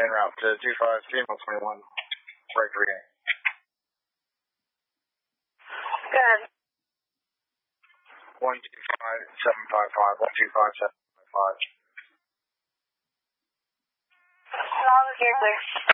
en route to 25 CML 21, break reading. Good. 125755, 125755. All is here, sir.